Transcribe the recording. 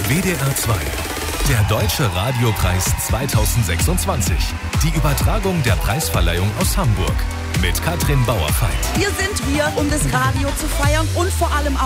WDR 2. Der Deutsche Radiopreis 2026. Die Übertragung der Preisverleihung aus Hamburg. Mit Katrin Bauerfeind. Hier sind wir, um das Radio zu feiern und vor allem auch